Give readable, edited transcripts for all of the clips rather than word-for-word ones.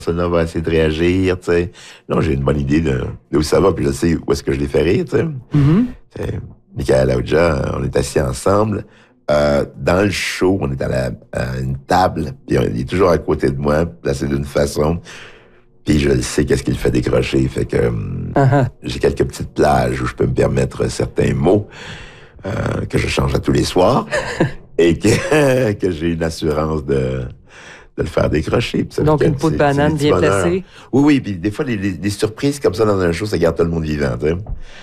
Personne va essayer de réagir, tu sais. Non, j'ai une bonne idée de où ça va, puis je sais où est-ce que je les fais rire, tu sais. Mm-hmm. Michael Aouja, on est assis ensemble. Dans le show, on est à une table, puis il est toujours à côté de moi, placé d'une façon, puis je le sais qu'est-ce qu'il fait décrocher. Fait que j'ai quelques petites plages où je peux me permettre certains mots que je change à tous les soirs et que j'ai une assurance de le faire décrocher. Donc, une peau de banane bien placée. Oui, puis des fois, les surprises comme ça dans un show, ça garde tout le monde vivant, tu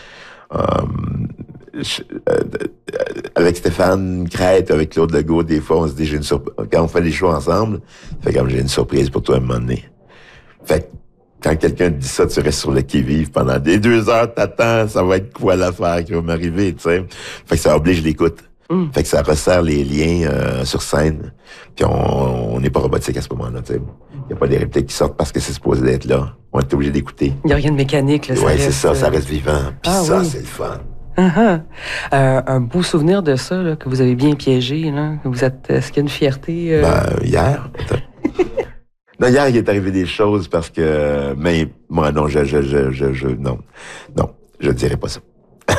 sais. Avec Stéphane Crête, avec Claude Legault, des fois, on se dit, quand on fait les shows ensemble, fait comme j'ai une surprise pour toi à un moment donné. Fait que, quand quelqu'un te dit ça, tu restes sur le qui-vive pendant des 2 heures, t'attends, ça va être quoi l'affaire qui va m'arriver, tu sais. Fait que ça oblige l'écoute. Fait que ça resserre les liens sur scène. Puis on n'est pas robotique à ce moment-là, tu sais. Il n'y a pas des répliques qui sortent parce que c'est supposé d'être là. On est obligé d'écouter. Il n'y a rien de mécanique, là. Oui, c'est ça, ça reste vivant. Puis ça, c'est le fun. Un beau souvenir de ça, là, que vous avez bien piégé, là. Est-ce qu'il y a une fierté? Hier. Non, hier, il est arrivé des choses parce que, mais, moi, non, non, je dirais pas ça.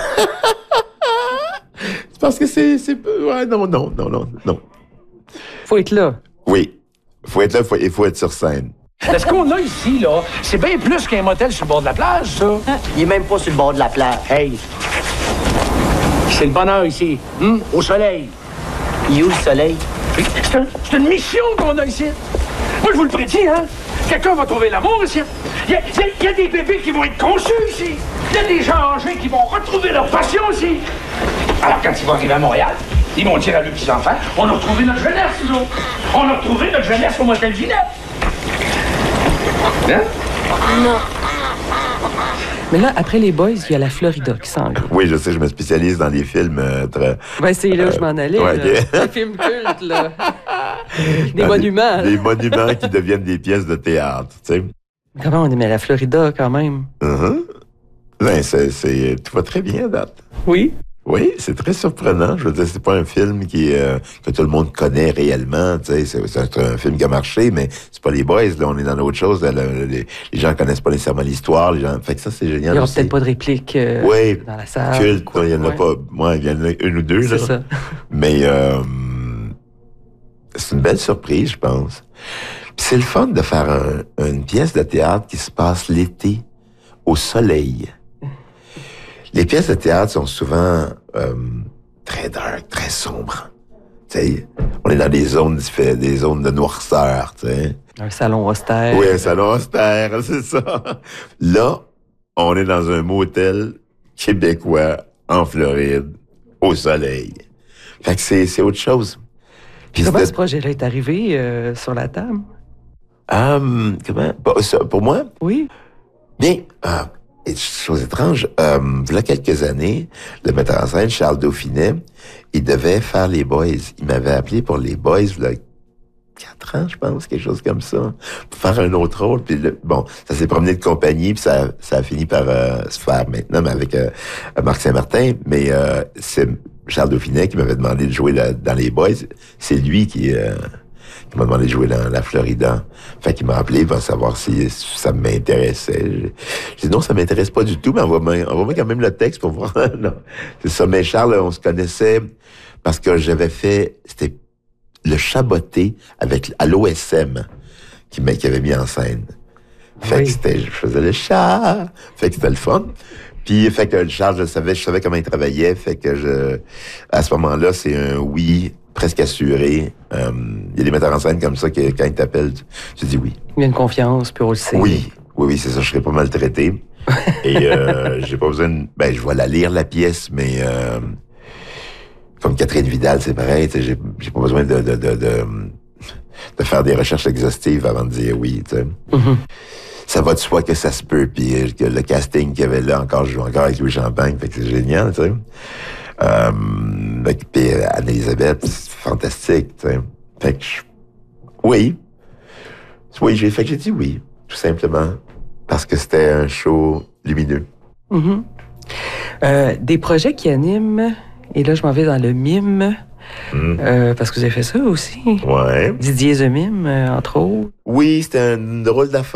C'est parce que ouais, non. Faut être là. Oui. Faut être là, il faut être sur scène. Ce qu'on a ici, là, c'est bien plus qu'un motel sur le bord de la plage, ça. Il est même pas sur le bord de la plage. Hey, c'est le bonheur ici, au soleil. Il est où le soleil? C'est une mission qu'on a ici. Moi, je vous le prédis, hein. Quelqu'un va trouver l'amour ici. Il y a des bébés qui vont être conçus ici. Il y a des gens âgés qui vont retrouver leur passion ici. Alors, quand ils vont arriver à Montréal, ils vont dire à leurs petits-enfants, on a retrouvé notre jeunesse, nous autres. On a retrouvé notre jeunesse au motel Ginette. Hein? Non. Mais là, après les Boys, il y a la Florida qui s'en vient. Oui, je sais, je me spécialise dans les films très... Ben, c'est là où je m'en allais, ouais, là. okay. Des films cultes, là. Des monuments. Des monuments qui deviennent des pièces de théâtre, tu sais. Comment on aimait la Florida, quand même? Ben, tout va très bien, date. Oui. Oui, c'est très surprenant. Je veux dire, c'est pas un film que tout le monde connaît réellement. Tu sais, c'est un film qui a marché, mais c'est pas les Boys. Là, on est dans autre chose. Les gens connaissent pas nécessairement l'histoire. Les gens, fait que ça, c'est génial. Il y aura aussi. peut-être pas de réplique dans la salle. Culte. Il y en a pas. Moi, il y en a une ou deux. C'est là. ça. Mais c'est une belle surprise, je pense. Puis c'est le fun de faire une pièce de théâtre qui se passe l'été au soleil. Les pièces de théâtre sont souvent très dark, très sombres. T'sais, on est dans des zones de noirceur, tu sais. Un salon austère. Oui, un salon austère, c'est ça. Là, on est dans un motel québécois en Floride, au soleil. Fait que c'est autre chose. Puis comment ce projet-là est arrivé sur la table? Comment? Pour moi? Oui. Bien, chose étrange, il y a quelques années, le metteur en scène, Charles Dauphinet, il devait faire les Boys. Il m'avait appelé pour les Boys, il y a 4 ans, je pense, quelque chose comme ça, pour faire un autre rôle. Puis bon, ça s'est promené de compagnie, puis ça a fini par se faire maintenant, mais avec Marc Saint-Martin. Mais c'est Charles Dauphinet qui m'avait demandé de jouer dans les Boys. C'est lui qui m'a demandé de jouer dans la Florida. Fait qu'il m'a appelé pour savoir si ça m'intéressait. J'ai dit non, ça m'intéresse pas du tout, mais envoie-moi quand même le texte pour voir. Non, c'est ça. Mais Charles, on se connaissait parce que c'était le Chaboté à l'OSM qui avait mis en scène. Fait que je faisais le chat. Fait que c'était le fun. Puis, fait que Charles, je savais comment il travaillait. Fait que à ce moment-là, c'est un oui presque assuré. Il y a des metteurs en scène comme ça que quand ils t'appellent, tu dis oui. Il y a une confiance, puis on le sait. Oui, c'est ça. Je serais pas maltraité. Et j'ai pas besoin je vais la lire, la pièce, mais comme Catherine Vidal, c'est pareil. J'ai pas besoin de faire des recherches exhaustives avant de dire oui, tu sais. Ça va de soi que ça se peut, puis que le casting qu'il y avait là, je joue encore avec Louis Champagne, fait que c'est génial, tu sais. Puis Anne-Élisabeth, c'est fantastique, tu sais. Fait que oui, j'ai dit oui, tout simplement, parce que c'était un show lumineux. Des projets qui animent, et là je m'en vais dans le mime, parce que vous avez fait ça aussi. Ouais. Didier The Mime, entre autres. Oui, c'était un drôle d'affaire.